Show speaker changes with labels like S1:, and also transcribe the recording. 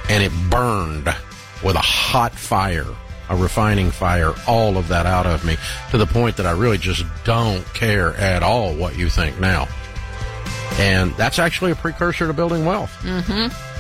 S1: and it burned with a hot fire, a refining fire, all of that out of me, to the point that I really just don't care at all what you think now. And that's actually a precursor to building wealth.
S2: Mm-hmm.